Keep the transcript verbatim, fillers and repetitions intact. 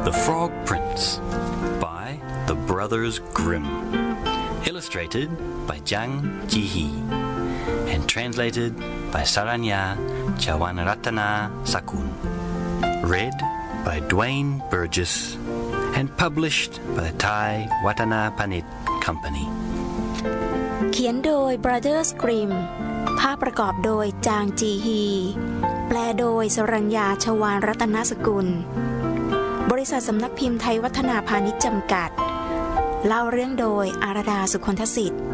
The Frog Prince by the Brothers Grimm. Illustrated by Zhang Jihee and translated by Saranya Chawanratana Sakun. Read by Dwayne Burgess and published by the Thai Watanapanit Company. เขียนโดย Brothers Grimm ภาพประกอบโดยจางจีฮีแปลโดยสรัญญาชวาลรัตนสกุลบริษัทสำนักพิมพ์ไทยวัฒนาพาณิชย์จำกัดเล่าเรื่องโดยอาราดาสุคนทศิษย์